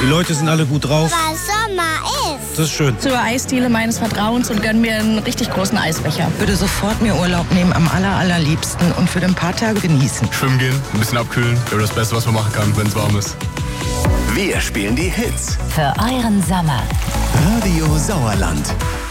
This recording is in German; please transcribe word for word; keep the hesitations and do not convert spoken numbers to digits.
Die Leute sind alle gut drauf. Weil Sommer ist. Das ist schön. Zur Eisdiele meines Vertrauens und gönn mir einen richtig großen Eisbecher. Würde sofort mir Urlaub nehmen, am aller, allerliebsten und für ein paar Tage genießen. Schwimmen gehen, ein bisschen abkühlen. Ja, das Beste, was man machen kann, wenn es warm ist. Wir spielen die Hits. Für euren Sommer. Radio Sauerland.